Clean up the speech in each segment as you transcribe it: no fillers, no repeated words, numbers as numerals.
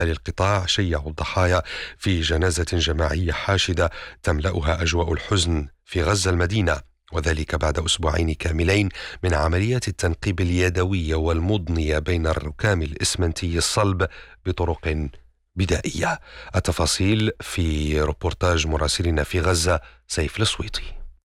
القطاع شيعوا الضحايا في جنازة جماعية حاشدة تملأها أجواء الحزن في غزة المدينة، وذلك بعد أسبوعين كاملين من عمليات التنقيب اليدوية والمضنية بين الركام الإسمنتي الصلب بطرق بدائية. التفاصيل في روبورتاج مراسلنا في غزة سيف السويطي.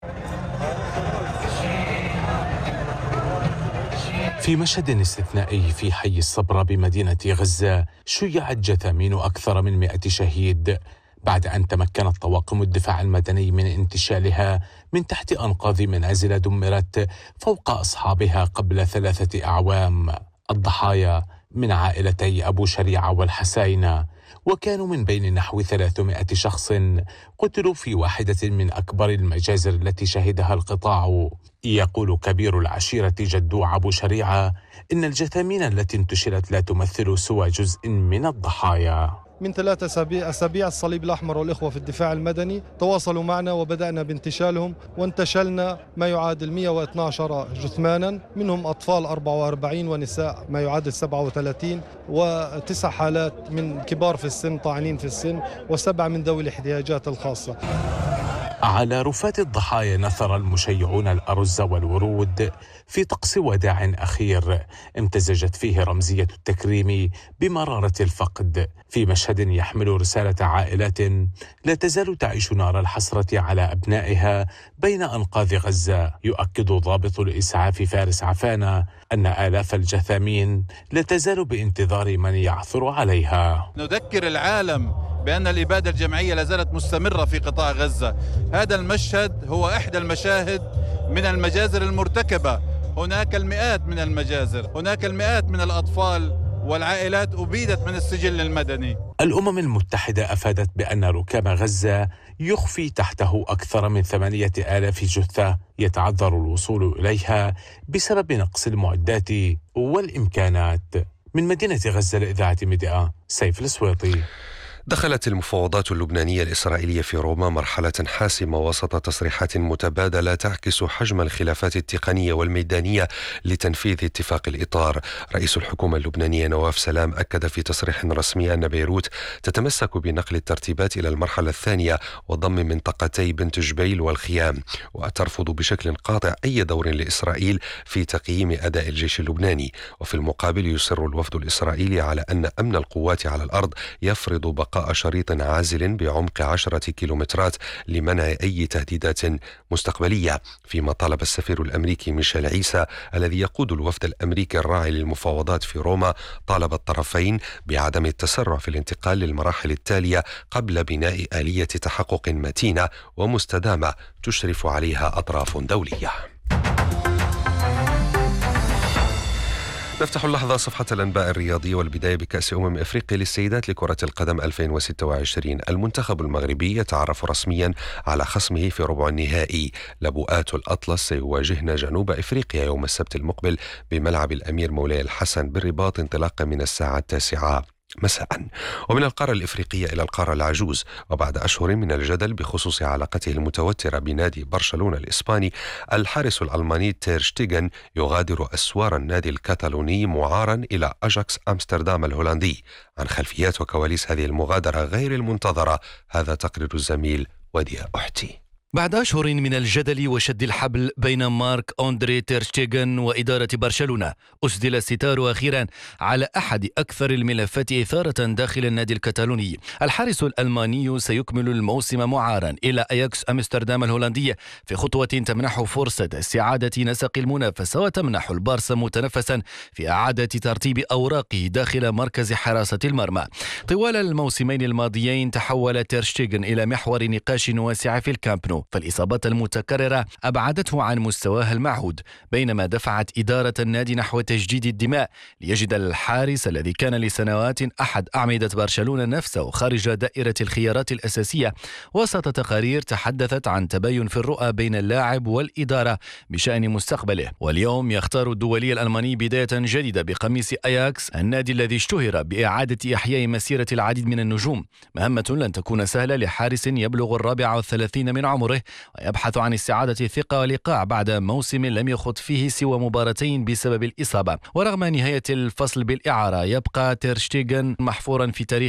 في مشهد استثنائي في حي الصبرا بمدينة غزة شيعت جثامين أكثر من 100 شهيد بعد أن تمكنت طواقم الدفاع المدني من انتشالها من تحت أنقاض منازل دمرت فوق أصحابها قبل 3 أعوام. الضحايا من عائلتي أبو شريعة والحساينة، وكانوا من بين نحو 300 شخص قتلوا في واحدة من أكبر المجازر التي شهدها القطاع. يقول كبير العشيرة جدو أبو شريعة إن الجثامين التي انتشلت لا تمثل سوى جزء من الضحايا. من 3 أسابيع الصليب الأحمر والإخوة في الدفاع المدني تواصلوا معنا وبدأنا بانتشالهم، وانتشلنا ما يعادل 112 جثمانا، منهم أطفال 44 ونساء ما يعادل 37، و9 حالات من كبار في السن طاعنين في السن، و7 من ذوي الاحتياجات الخاصة. على رفات الضحايا نثر المشيعون الأرز والورود في طقس وداع أخير امتزجت فيه رمزية التكريم بمرارة الفقد، في مشهد يحمل رسالة عائلات لا تزال تعيش نار الحسرة على أبنائها بين أنقاض غزة. يؤكد ضابط الإسعاف فارس عفانة أن آلاف الجثامين لا تزال بانتظار من يعثر عليها. نذكر العالم بأن الإبادة الجماعية لا زالت مستمرة في قطاع غزة. هذا المشهد هو إحدى المشاهد من المجازر المرتكبة. هناك المئات من المجازر، هناك المئات من الأطفال والعائلات أبيدت من السجل المدني. الأمم المتحدة أفادت بأن ركام غزة يخفي تحته أكثر من 8000 جثة يتعذر الوصول إليها بسبب نقص المعدات والإمكانات. من مدينة غزة لإذاعة ميديا سيف السويطي. دخلت المفاوضات اللبنانية الإسرائيلية في روما مرحلة حاسمة وسط تصريحات متبادلة تعكس حجم الخلافات التقنية والميدانية لتنفيذ اتفاق الإطار. رئيس الحكومة اللبنانية نواف سلام أكد في تصريح رسمي أن بيروت تتمسك بنقل الترتيبات إلى المرحلة الثانية وضم منطقتي بنت جبيل والخيام، وترفض بشكل قاطع أي دور لإسرائيل في تقييم أداء الجيش اللبناني. وفي المقابل يصر الوفد الإسرائيلي على أن أمن القوات على الأرض يفرض بقاء شريط عازل بعمق 10 كيلومترات لمنع أي تهديدات مستقبلية، فيما طالب السفير الأمريكي ميشيل عيسى الذي يقود الوفد الأمريكي الراعي للمفاوضات في روما طالب الطرفين بعدم التسرع في الانتقال للمراحل التالية قبل بناء آلية تحقق متينة ومستدامة تشرف عليها أطراف دولية. نفتح اللحظة صفحة الأنباء الرياضية والبداية بكأس أفريقيا للسيدات لكرة القدم 2026. المنتخب المغربي يتعرف رسميا على خصمه في ربع النهائي. لبؤات الأطلس سيواجهن جنوب أفريقيا يوم السبت المقبل بملعب الأمير مولاي الحسن بالرباط انطلاقا من الساعة 9 مساء. ومن القارة الإفريقية إلى القارة العجوز، وبعد أشهر من الجدل بخصوص علاقته المتوترة بنادي برشلونة الإسباني، الحارس الألماني تير شتيغن يغادر أسوار النادي الكتالوني معارا إلى أجاكس أمستردام الهولندي. عن خلفيات وكواليس هذه المغادرة غير المنتظرة هذا تقرير الزميل وديع أحتي. بعد أشهر من الجدل وشد الحبل بين مارك أندري تير شتيغن وإدارة برشلونة، أسدل الستار أخيرا على أحد أكثر الملفات إثارة داخل النادي الكتالوني. الحارس الألماني سيكمل الموسم معارا إلى أياكس أمستردام الهولندية في خطوة تمنح فرصة استعادة نسق المنافسة وتمنح البارسا متنفسا في إعادة ترتيب أوراقه داخل مركز حراسة المرمى. طوال الموسمين الماضيين تحول تير شتيغن إلى محور نقاش واسع في الكامب نو، فالإصابات المتكررة أبعدته عن مستواه المعهود، بينما دفعت إدارة النادي نحو تجديد الدماء ليجد الحارس الذي كان لسنوات أحد أعمدة برشلونة نفسه خارج دائرة الخيارات الأساسية، وسط تقارير تحدثت عن تباين في الرؤى بين اللاعب والإدارة بشأن مستقبله. واليوم يختار الدولي الألماني بداية جديدة بقميص أياكس، النادي الذي اشتهر بإعادة إحياء مسيرة العديد من النجوم، مهمة لن تكون سهلة لحارس يبلغ 34 من عمره ويبحث عن استعادة الثقة والإيقاع بعد موسم لم يخض فيه سوى مباراتين بسبب الإصابة. ورغم نهاية الفصل بالإعارة يبقى تير شتيغن محفورا في تاريخ